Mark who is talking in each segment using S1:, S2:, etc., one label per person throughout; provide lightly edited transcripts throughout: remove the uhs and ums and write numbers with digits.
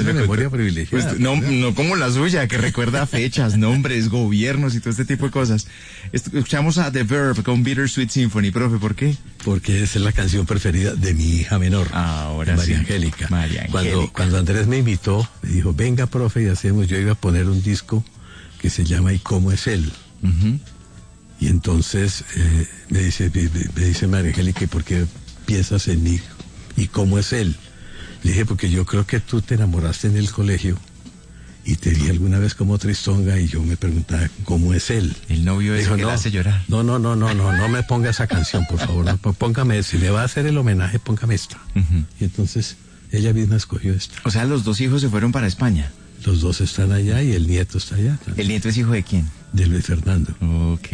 S1: una memoria privilegiada.
S2: Pues, no como la suya, que recuerda fechas, nombres, gobiernos y todo este tipo de cosas. Escuchamos a The Verb con Bittersweet Symphony, profe, ¿por qué?
S1: Porque esa es la canción preferida de mi hija menor,
S2: ahora
S1: María
S2: sí.
S1: Angélica.
S2: María Angélica.
S1: Cuando Andrés me invitó, me dijo, venga, profe, y hacemos, yo iba a poner un disco que se llama ¿Y cómo es él?
S2: Uh-huh.
S1: Y entonces me dice María Angélica, ¿y por qué piensas en mí? ¿Y cómo es él? Le dije, porque yo creo que tú te enamoraste en el colegio y te vi alguna vez como Tristonga y yo me preguntaba, ¿cómo es él?
S2: El novio ese que la hace llorar.
S1: No me ponga esa canción, por favor. No, póngame, si le va a hacer el homenaje, póngame esta.
S2: Uh-huh.
S1: Y entonces ella misma escogió esta.
S2: O sea, los dos hijos se fueron para España.
S1: Los dos están allá y el nieto está allá también.
S2: ¿El nieto es hijo de quién?
S1: De Luis Fernando.
S2: Ok.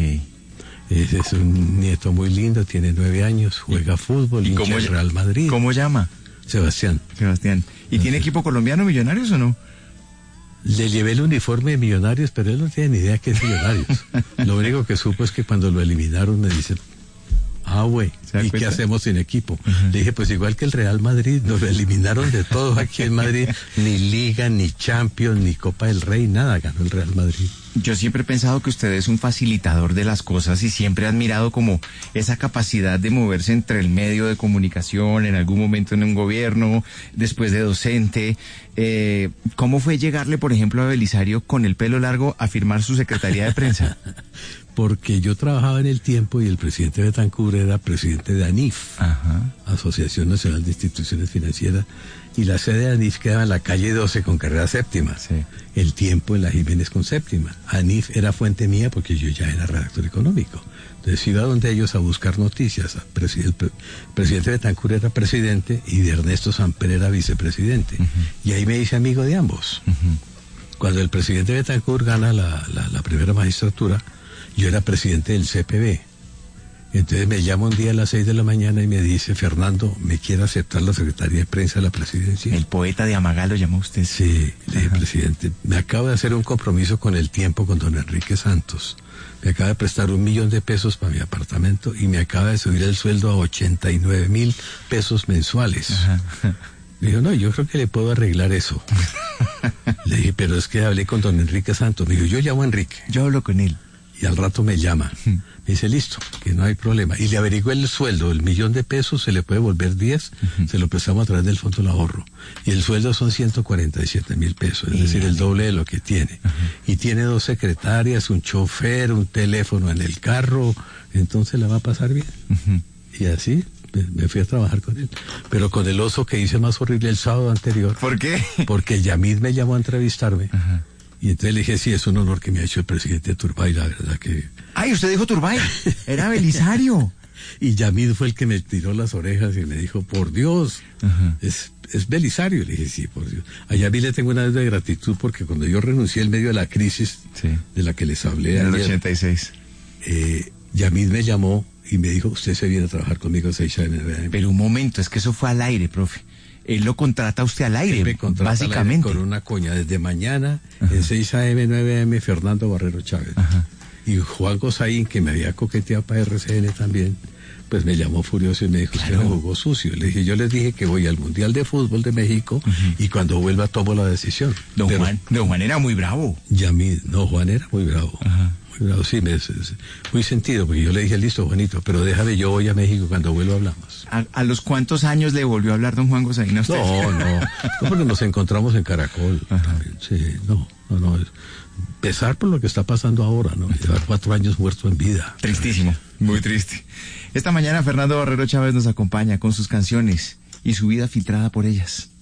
S1: Ese es un nieto muy lindo, tiene 9 años, juega fútbol,
S2: ¿Y
S1: hincha del Real Madrid.
S2: ¿Cómo llama?
S1: Sebastián.
S2: ¿Y tiene equipo colombiano, Millonarios o no?
S1: Le llevé el uniforme de Millonarios, pero él no tiene ni idea que es Millonarios. Lo único que supo es que cuando lo eliminaron me dice, güey, ¿y qué hacemos sin equipo? Uh-huh. Le dije, pues igual que el Real Madrid, nos lo eliminaron de todo aquí en Madrid, ni Liga, ni Champions, ni Copa del Rey, nada ganó el Real Madrid.
S2: Yo siempre he pensado que usted es un facilitador de las cosas y siempre he admirado como esa capacidad de moverse entre el medio de comunicación, en algún momento en un gobierno, después de docente. ¿Cómo fue llegarle, por ejemplo, a Belisario con el pelo largo a firmar su secretaría de prensa?
S1: Porque yo trabajaba en El Tiempo y el presidente Betancur era presidente de ANIF,
S2: Ajá.
S1: Asociación Nacional de Instituciones Financieras, y la sede de ANIF quedaba en la calle 12 con carrera séptima.
S2: Sí.
S1: El Tiempo en la Jiménez con séptima. ANIF era fuente mía porque yo ya era redactor económico. Entonces iba donde ellos a buscar noticias. El presidente Betancur era presidente y de Ernesto Samper era vicepresidente. Uh-huh. Y ahí me hice amigo de ambos. Uh-huh. Cuando el presidente Betancur gana la primera magistratura, yo era presidente del CPB. Entonces me llama un día a las 6 de la mañana y me dice, Fernando, ¿me quiere aceptar la Secretaría de Prensa de la Presidencia?
S2: El poeta de Amagá lo llamó usted.
S1: Sí, le dije, presidente, me acabo de hacer un compromiso con El Tiempo, con don Enrique Santos. Me acaba de prestar $1.000.000 para mi apartamento y me acaba de subir el sueldo a 89,000 pesos mensuales. Ajá. Me dijo, no, yo creo que le puedo arreglar eso. Le dije, pero es que hablé con don Enrique Santos. Me dijo, yo llamo a Enrique.
S2: Yo hablo con él.
S1: Y al rato me llama. Me dice, listo, que no hay problema. Y le averigué el sueldo, $1.000.000, se le puede volver 10, se lo prestamos a través del Fondo del Ahorro. Y el sueldo son 147,000 pesos, es decir, el doble de lo que tiene. Y tiene 2 secretarias, un chofer, un teléfono en el carro, entonces la va a pasar bien. Y así me fui a trabajar con él. Pero con el oso que hice más horrible el sábado anterior.
S2: ¿Por qué?
S1: Porque Yamid me llamó a entrevistarme. Ajá. Y entonces le dije, sí, es un honor que me ha hecho el presidente Turbay, la verdad que...
S2: ¡Ay, usted dijo Turbay! ¡Era Belisario!
S1: Y Yamid fue el que me tiró las orejas y me dijo, por Dios, es Belisario. Le dije, sí, por Dios. A Yamid le tengo una deuda de gratitud porque cuando yo renuncié en medio de la crisis de la que les hablé
S2: en el 86,
S1: Yamid me llamó y me dijo, usted se viene a trabajar conmigo a 6am.
S2: Pero un momento, es que eso fue al aire, profe. Él lo contrata a usted al aire,
S1: me contrata
S2: básicamente.
S1: Al aire con una coña, desde mañana, en 6am, 9am, Fernando Barrero Chávez. Ajá. Y Juan Gozaín, que me había coqueteado para RCN también, pues me llamó furioso y me dijo, usted no jugó sucio. Le dije, yo les dije que voy al Mundial de Fútbol de México y cuando vuelva tomo la decisión.
S2: Don Juan era muy bravo.
S1: Juan era muy bravo. Ajá. Pero sí, muy sentido, porque yo le dije, listo, Juanito, pero déjame, yo voy a México, cuando vuelva hablamos.
S2: ¿A los cuántos años le volvió a hablar don Juan Gozaín a usted?
S1: No, porque nos encontramos en Caracol. También. Sí, no, pesar por lo que está pasando ahora, ¿no? Lleva 4 años muerto en vida.
S2: Tristísimo, muy triste. Esta mañana Fernando Barrero Chávez nos acompaña con sus canciones y su vida filtrada por ellas.